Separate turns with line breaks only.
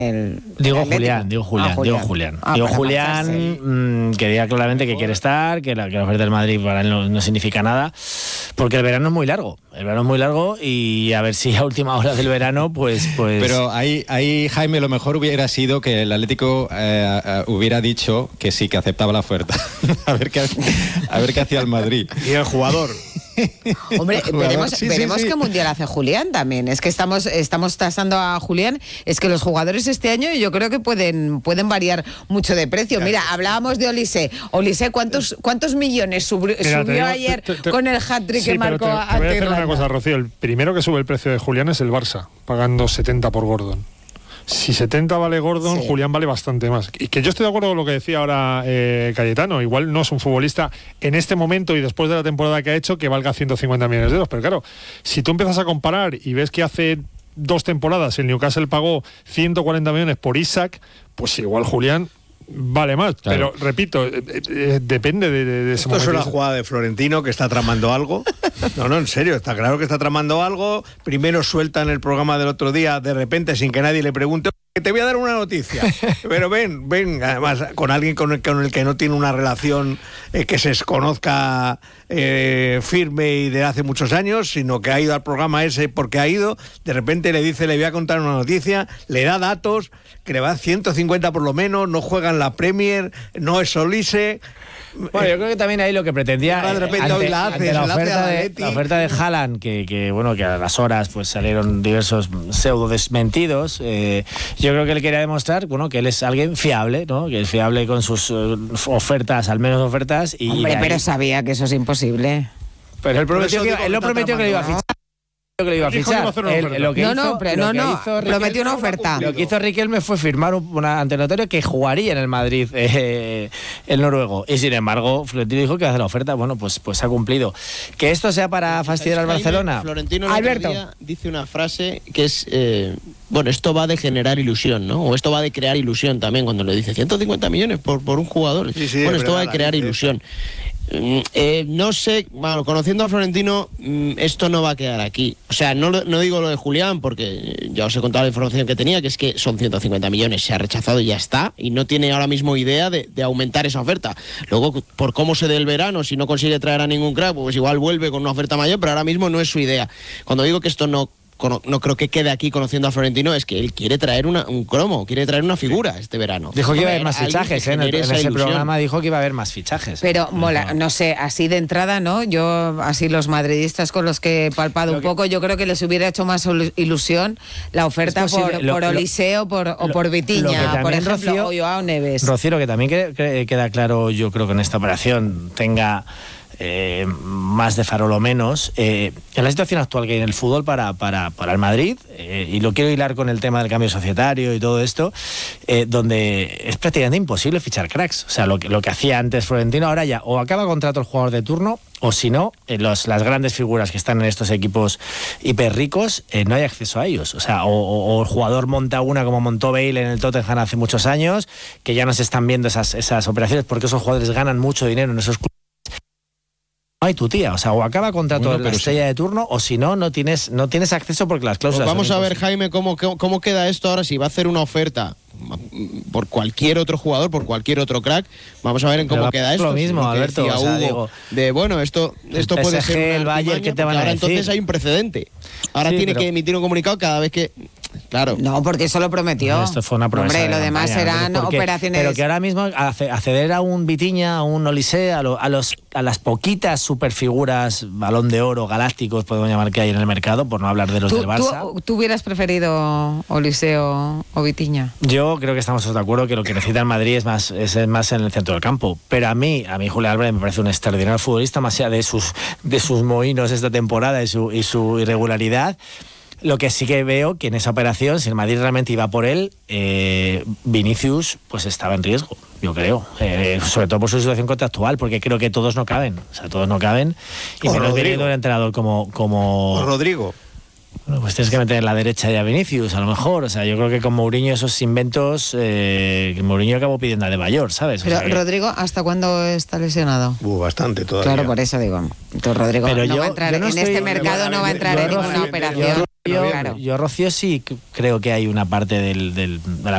Digo Julián. Julián que diga claramente que quiere estar, que la oferta del Madrid para él no significa nada, porque el verano es muy largo. Y a ver si a última hora del verano, pues...
Pero ahí, Jaime, lo mejor hubiera sido que el Atlético hubiera dicho que sí, que aceptaba la oferta. a ver qué hacía el Madrid.
Y el jugador...
Hombre, veremos qué mundial hace Julián también. Es que estamos tasando a Julián. Es que los jugadores este año yo creo que pueden variar mucho de precio. Mira, hablábamos de Olise. Olise, ¿cuántos millones subió ayer con el hat-trick que marcó a
Te voy a decir una cosa, Rocío. El primero que sube el precio de Julián es el Barça, pagando 70 por Gordon. Si 70 vale Gordon, sí. Julián vale bastante más. Y que yo estoy de acuerdo con lo que decía ahora Cayetano. Igual no es un futbolista en este momento y después de la temporada que ha hecho que valga 150 millones de euros. Pero claro, si tú empiezas a comparar y ves que hace 2 temporadas el Newcastle pagó 140 millones por Isaac, pues igual Julián vale más, claro. Pero repito, depende de ese momento.
Esto es una jugada de Florentino que está tramando algo. No, en serio, está claro que está tramando algo. Primero suelta en el programa del otro día, de repente, sin que nadie le pregunte, te voy a dar una noticia. Pero ven, además, con alguien con el que no tiene una relación que se conozca firme y de hace muchos años, sino que ha ido al programa ese porque ha ido, de repente le dice, le voy a contar una noticia, le da datos, que le va a 150 por lo menos, no juega en la Premier, no es Olise.
Bueno, yo creo que también ahí lo que pretendía
de repente hoy la
oferta de Haaland, que a las horas pues salieron diversos pseudo desmentidos. Yo creo que él quería demostrar, que él es alguien fiable, ¿no? Que es fiable con sus ofertas, al menos ofertas.
Hombre, pero sabía que eso es imposible.
Pero él prometió que lo iba a fichar. Que le iba a fichar.
Prometió una oferta.
Lo que hizo Riquelme fue firmar ante el notario que jugaría en el Madrid el noruego. Y sin embargo, Florentino dijo que hace la oferta. Bueno, pues ha cumplido. Que esto sea para fastidiar al Barcelona.
Florentino dice una frase que es esto va de generar ilusión, ¿no? O esto va de crear ilusión también, cuando le dice 150 millones por un jugador. Sí, esto va de crear ilusión. No sé, conociendo a Florentino, esto no va a quedar aquí. O sea, no digo lo de Julián, porque ya os he contado la información que tenía, que es que son 150 millones, se ha rechazado y ya está, y no tiene ahora mismo idea de aumentar esa oferta. Luego, por cómo se dé el verano, si no consigue traer a ningún crack, pues igual vuelve con una oferta mayor, pero ahora mismo no es su idea. Cuando digo que esto no creo que quede aquí conociendo a Florentino, es que él quiere traer un cromo, quiere traer una figura este verano.
Dijo que iba a haber más fichajes, en ese programa dijo que iba a haber más fichajes.
Pero mola, no sé, así de entrada, ¿no? Yo, así los madridistas con los que he palpado un poco, yo creo que les hubiera hecho más ilusión la oferta por Olise o por Vitinha, por ejemplo, o Joao Neves.
Rocío, que también queda claro, yo creo que en esta operación tenga más de farol o menos, en la situación actual que hay en el fútbol para el Madrid, y lo quiero hilar con el tema del cambio societario y todo esto, donde es prácticamente imposible fichar cracks. O sea, lo que hacía antes Florentino, ahora ya o acaba contrato el jugador de turno, o si no, las grandes figuras que están en estos equipos hiper ricos, no hay acceso a ellos. O sea, o el jugador monta una como montó Bale en el Tottenham hace muchos años, que ya no se están viendo esas operaciones porque esos jugadores ganan mucho dinero en esos clubes. No hay tu tía, o sea, o acaba contrato la estrella de turno, o si no tienes acceso porque las cláusulas...
Pues vamos a ver, Jaime, cómo queda esto ahora, si va a hacer una oferta por cualquier otro jugador, por cualquier otro crack. Vamos a ver en cómo queda esto.
Lo mismo, Alberto,
o sea, Hugo, esto puede ser
el Bayern, ¿qué te van a decir?
Entonces hay un precedente. Ahora tiene que emitir un comunicado cada vez que... Claro.
No, porque eso lo prometió.
Esto fue una promesa.
Hombre, lo demás eran operaciones...
Pero que ahora mismo acceder a un Vitinha, a un Olise, a las poquitas superfiguras, Balón de Oro, galácticos, podemos llamar, que hay en el mercado, por no hablar de los del Barça.
¿Tú hubieras Olise o Vitinha?
Yo creo que estamos todos de acuerdo que lo que necesita el Madrid es más en el centro del campo. Pero a mí Julián Álvarez me parece un extraordinario futbolista, más allá de sus mohinos esta temporada y su irregularidad. Lo que sí que veo que en esa operación, si el Madrid realmente iba por él, Vinicius pues estaba en riesgo, yo creo, sobre todo por su situación contractual, porque creo que todos no caben, y menos viniendo un entrenador como
Rodrigo.
Bueno, pues tienes que meter en la derecha ya a Vinicius, a lo mejor. O sea, yo creo que con Mourinho esos inventos, que Mourinho acabó pidiendo a De Mayor, ¿sabes?
Pero Rodrigo, ¿hasta cuándo está lesionado?
Bastante todavía.
Claro, por eso digo. Entonces Rodrigo no va a entrar en este mercado, no va a entrar en ninguna operación.
Yo, Rocío, sí creo que hay una parte de la